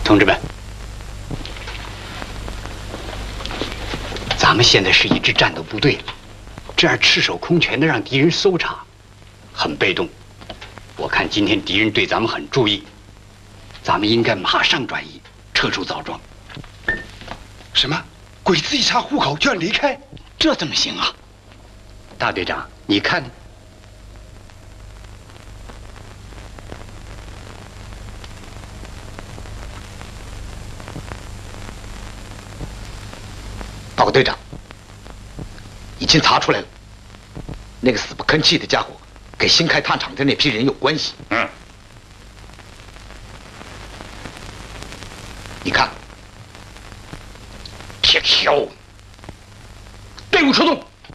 同志们，咱们现在是一支战斗部队，这样赤手空拳的让敌人搜查，很被动。我看今天敌人对咱们很注意，咱们应该马上转移，撤出枣庄。 什么？鬼子一查户口就要离开？ 这怎么行啊？大队长，你看。 报告队长，已经查出来了，那个死不吭气的家伙跟新开炭厂的那批人有关系。你看，铁锹，队伍出动。